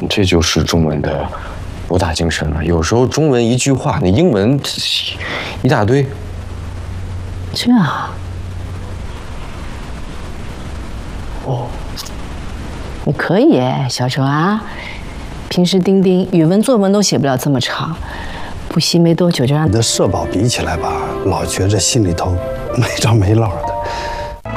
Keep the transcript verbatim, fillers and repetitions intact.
这就是中文的博大精深了。有时候中文一句话，那英文一大堆。 这啊，哦，你可以哎，小周啊。平时丁丁语文作文都写不了这么长，补习没多久就让你的社保比起来吧，老觉着心里头没着没落的。